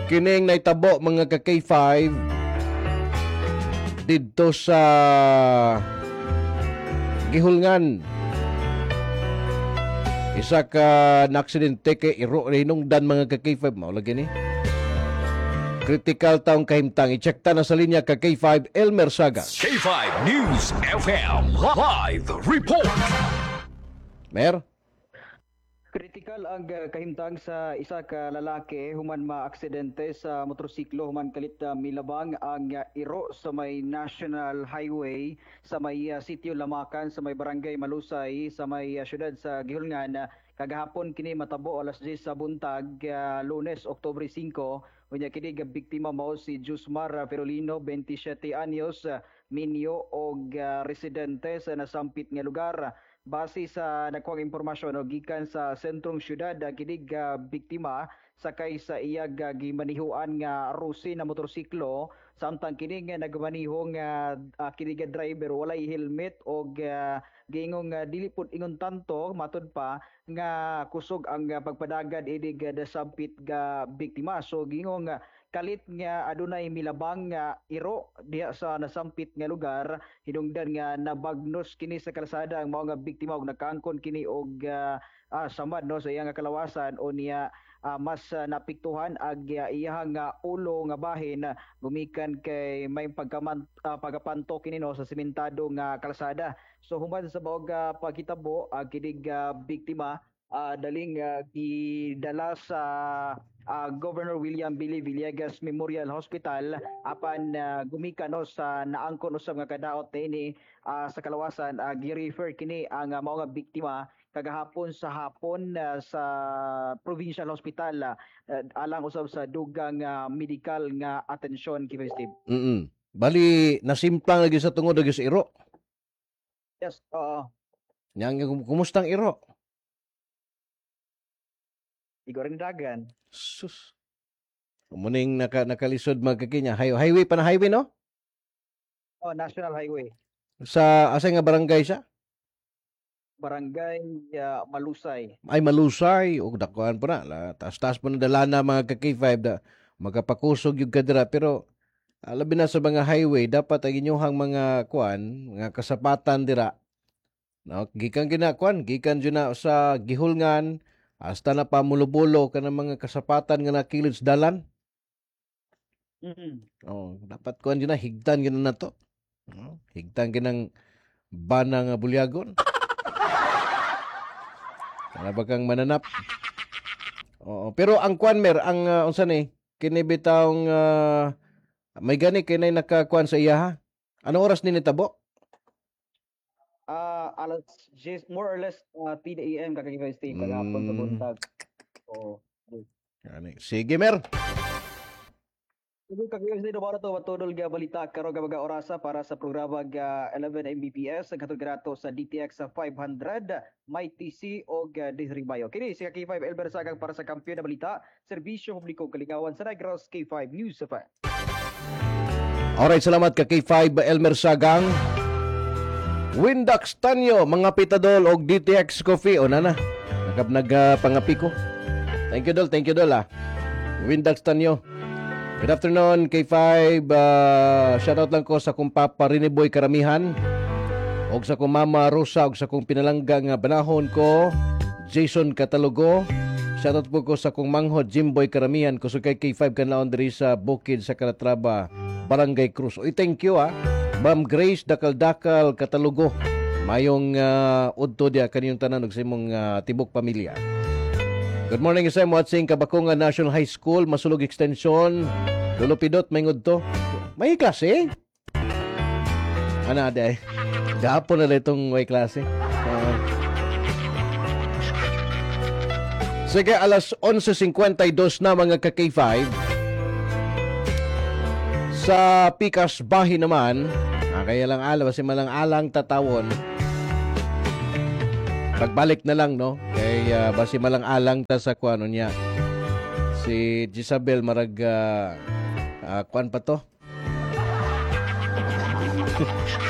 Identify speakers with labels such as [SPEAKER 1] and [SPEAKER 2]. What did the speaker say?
[SPEAKER 1] Kining naitabo mga ka K5 didto sa Gihulngan. Isa ka na-aksidente kay iro rinungdan mga ka K5 mao lagi ni. Critical taong kahimtang. I-check ta na sa linya ka K5 Elmer Sagas.
[SPEAKER 2] K5 News FM Live Report.
[SPEAKER 1] Mer?
[SPEAKER 3] Kritikal ang kahimtang sa isa ka lalaki human maaksidente sa motorsiklo human kalit milabang ang iro sa may National Highway sa may sitio Lamakan sa may barangay Malusay sa may syudad sa Gihulngan. Kagahapon kini matabo alas 10 sa buntag, Lunes, Oktubre 5. Unya kini biktima mao si Jusmar Ferolino, 27 anyos, minyo og residente sa nasampit nga lugar. Base sa nakuhang impormasyon gikan sa sentrong syudad, kinig biktima sakay sa iyag gimanihuan nga rusi na motorsiklo samtang kining nagmaniho nga kinig driver walay helmet og giingong dili pud ingon tanto matud pa nga kusog ang pagpadagad idig nasampit ga biktima. So giingong kalit nga adunay milabang nga iro diha sa nasampit nga lugar, hinungdan nga nabagnos kini sa kalsada ang mao nga biktima og nakaangkon kini og samad no sa iyang kalawasan o niya mas napiktuhan ag iyang ulo nga bahin gumikan kay may pagapanto kini no sa sementado nga kalsada. So human sa baog pagkitabo ang kinig biktima daling gidala sa Governor William Billy Villegas Memorial Hospital apan gumikan no sa naangkon usab nga kadaot ini sa kalawasan. Gi-refer kini ang mga biktima kagahapon sa hapon sa Provincial Hospital alang usab sa dugang medical nga atensyon kini Steve.
[SPEAKER 1] Bali nasimplang lagi sa tungod lagi sa iro.
[SPEAKER 3] Yes,
[SPEAKER 1] Yang kumustang iro?
[SPEAKER 3] Igor dagan.
[SPEAKER 1] Sus. Muning nakalisod magkakinya. Highway pa na highway, no?
[SPEAKER 3] Oh, National Highway.
[SPEAKER 1] Sa asa nga barangay siya?
[SPEAKER 3] Barangay Malusay.
[SPEAKER 1] Ay, Malusay. O, dakuan pa na. Taas-taas pa na dala na mga ka-K5 na makapakusog yung kadira. Pero, labi na sa mga highway, dapat ang inyong mga kuan, mga kasapatan dira. No, gikan ginakuan, gikan dyan na sa Gihulngan, hasta na pamulubulo ka ng mga kasapatan nga nakilid sa dalan. Oh, dapat kuan dyan na, higtan gina na to. Higtan ginang bana nga bulyagon. Kana ba kang mananap? Oo, pero ang kuan mer, ang unsa ni, kinibitawng may gani kinay nakakuan sa iya ha? Anong oras ni nitabo?
[SPEAKER 3] Alas more or less 10 a.m. kakagibay stay kagapon sa buntag. Oh.
[SPEAKER 1] Sige mer.
[SPEAKER 3] Sige kakagibay stay do to matudol ga balita karon ga orasa para sa programa ga 11 Mbps ang katong grato sa DTX 500 may TC og Disribayo. Kini si K5 Elber Sagang para sa kampiyon na balita, serbisyo publiko kalingawan sa Negros K5 News of.
[SPEAKER 1] Alright, salamat ka K5 Elmer Sagang. Windax Tanyo, mga pitadol og DTX Coffee. O na. Nagpangapi ko. Thank you Dol. Windax Tanyo. Good afternoon, K5. Shoutout lang ko sa kong Papa Riniboy Karamihan. Og sa kong Mama Rosa. Og sa kong pinalanggang banahon ko, Jason Catalugo. Shoutout po ko sa kong Manghod Jimboy Karamihan. Kusog kay K5 kanaon diri sa Bukid sa Calatrava, Barangay Cruz. Oy, thank you Ma'am Grace Dakal-Dakal Catalugo. Mayong udto dia kaniyong tanan og sa imong tibok pamilya. Good morning sa watching Kabakungan National High School, Masulog Extension. Lulupidot may udto. May klase? Ana day. Gapon na itong may klase. Sige, alas 11:52 na mga ka-K5. Sa Pikas Bahi naman, kaya lang basi malang alang tatawon. Pagbalik na lang, no? Kay basi malang alang ta sa kuano niya. Si Jisabel marag kuan pa to.